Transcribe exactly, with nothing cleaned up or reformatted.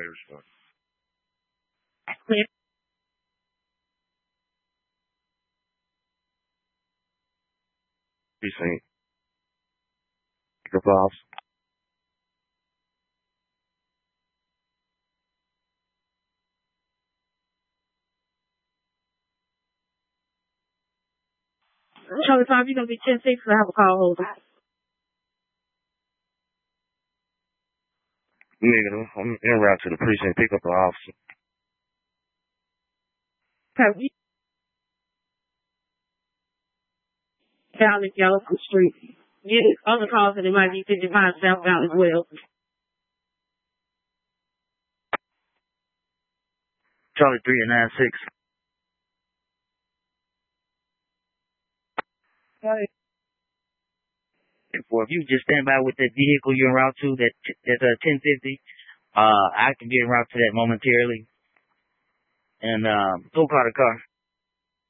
respond. Precinct. Pickup officer. Charlie five, you're going to be ten six, I have a call holder. Negative. I'm en route to the precinct. Pick up the officer. Okay, we down at Yellowstone Street. Get other calls that it might be fifty-five southbound as well. Charlie three and nine six. Right. Well, if you just stand by with that vehicle you're en route to, that that's a ten fifty, uh, I can be en route to that momentarily. And um, go call the car.